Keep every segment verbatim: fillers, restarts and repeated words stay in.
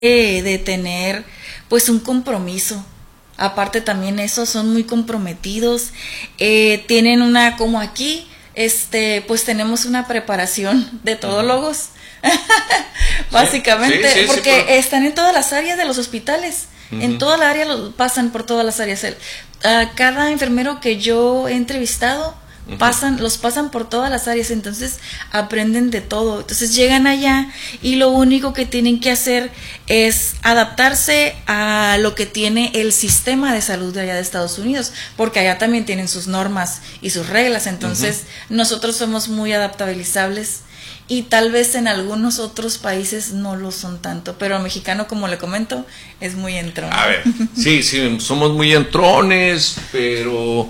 de, de tener pues un compromiso. Aparte también eso, son muy comprometidos, eh, tienen una, como aquí, este, pues tenemos una preparación de todólogos, básicamente, sí, sí, sí, porque sí, pero... están en todas las áreas de los hospitales, uh-huh. En toda la área, lo, pasan por todas las áreas. Uh, cada enfermero que yo he entrevistado, Uh-huh. pasan, los pasan por todas las áreas, entonces aprenden de todo. Entonces llegan allá y lo único que tienen que hacer es adaptarse a lo que tiene el sistema de salud de allá de Estados Unidos, porque allá también tienen sus normas y sus reglas. Entonces uh-huh. nosotros somos muy adaptabilizables y tal vez en algunos otros países no lo son tanto, pero el mexicano, como le comento, es muy entrón. A ver, sí, sí, somos muy entrones, pero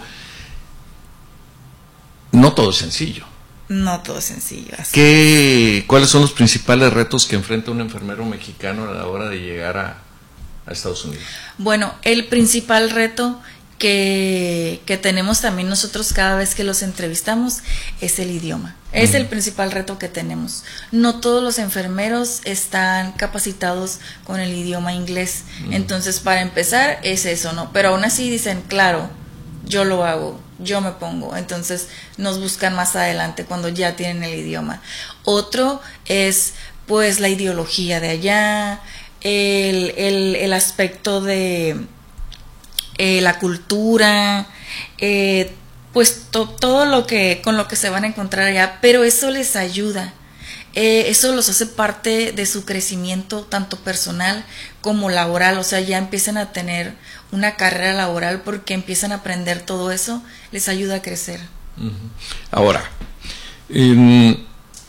no todo es sencillo. No todo es sencillo. Así ¿Qué, ¿Cuáles son los principales retos que enfrenta un enfermero mexicano a la hora de llegar a, a Estados Unidos? Bueno, el principal reto que, que tenemos también nosotros cada vez que los entrevistamos es el idioma. Es uh-huh. el principal reto que tenemos. No todos los enfermeros están capacitados con el idioma inglés. Uh-huh. Entonces, para empezar, es eso, ¿no? Pero aún así dicen, claro, yo lo hago, yo me pongo. Entonces nos buscan más adelante cuando ya tienen el idioma. Otro es pues la ideología de allá, el, el, el aspecto de eh, la cultura, eh, pues to, todo lo que con lo que se van a encontrar allá, pero eso les ayuda. Eh, eso los hace parte de su crecimiento tanto personal como laboral, o sea, ya empiezan a tener una carrera laboral porque empiezan a aprender todo eso, les ayuda a crecer. Uh-huh. Ahora, en,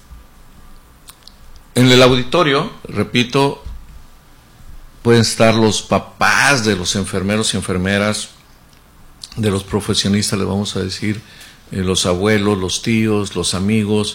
en el auditorio, repito, pueden estar los papás de los enfermeros y enfermeras, de los profesionistas, les vamos a decir, eh, los abuelos, los tíos, los amigos.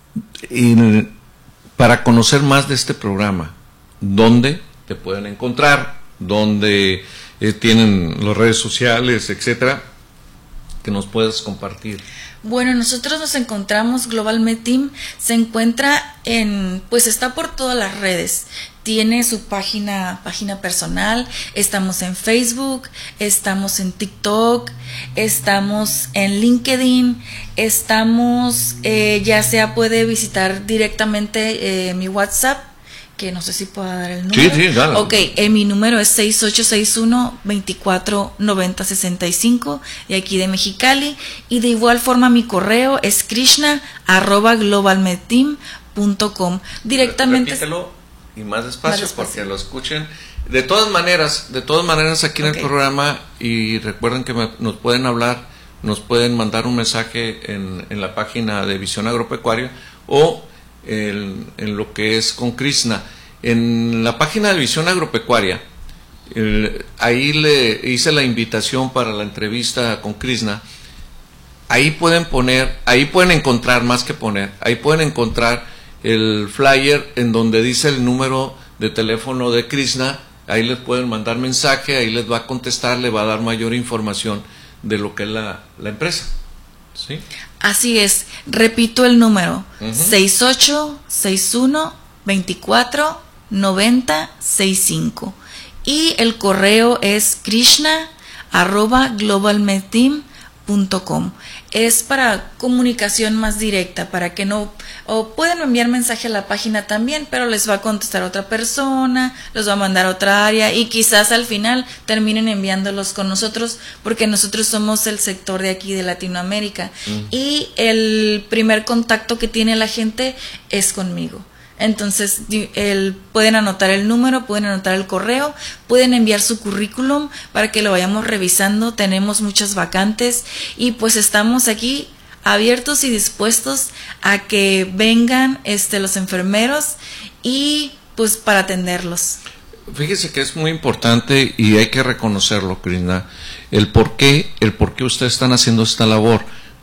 Y para conocer más de este programa, ¿dónde te pueden encontrar? ¿Dónde eh, tienen las redes sociales, etcétera? Que nos puedas compartir. Bueno, nosotros nos encontramos, Global Med Team se encuentra en, pues está por todas las redes. Tiene su página, página personal, estamos en Facebook, estamos en TikTok, estamos en LinkedIn, estamos, eh, ya sea puede visitar directamente eh, mi WhatsApp, que no sé si pueda dar el número. Sí, sí, dale. Ok, eh, mi número es seis ocho seis uno, veinticuatro noventa sesenta y cinco, de aquí de Mexicali, y de igual forma mi correo es krishna arroba globalmedteam punto com. Directamente. Repítelo. Y más despacio, más despacio porque lo escuchen. De todas maneras, de todas maneras aquí en okay. el programa, y recuerden que me, nos pueden hablar, nos pueden mandar un mensaje en, en la página de Visión Agropecuaria o en, en lo que es con Krishna. En la página de Visión Agropecuaria, el, ahí le hice la invitación para la entrevista con Krishna. Ahí pueden poner, ahí pueden encontrar, más que poner, ahí pueden encontrar el flyer en donde dice el número de teléfono de Krishna. Ahí les pueden mandar mensaje, ahí les va a contestar, le va a dar mayor información de lo que es la, la empresa. ¿Sí? Así es, repito el número, uh-huh. seis ocho seis uno, veinticuatro noventa sesenta y cinco, y el correo es krishna arroba globalmedteam punto com. Es para comunicación más directa, para que no, o pueden enviar mensaje a la página también, pero les va a contestar otra persona, los va a mandar a otra área y quizás al final terminen enviándolos con nosotros, porque nosotros somos el sector de aquí de Latinoamérica mm. y el primer contacto que tiene la gente es conmigo. Entonces el, pueden anotar el número, pueden anotar el correo, pueden enviar su currículum para que lo vayamos revisando. Tenemos muchas vacantes y pues estamos aquí abiertos y dispuestos a que vengan este, los enfermeros y pues para atenderlos. Fíjese que es muy importante y hay que reconocerlo, Krishna, el por qué, el por qué ustedes están haciendo esta labor.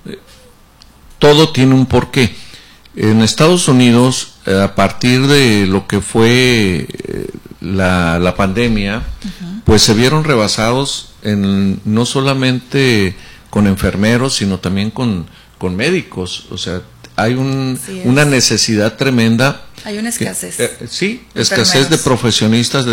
Todo tiene un porqué. En Estados Unidos, a partir de lo que fue la, la pandemia, uh-huh. pues se vieron rebasados en, no solamente con enfermeros, sino también con, con médicos. O sea, hay un, una necesidad tremenda Hay una escasez. Que, eh, sí, escasez de profesionistas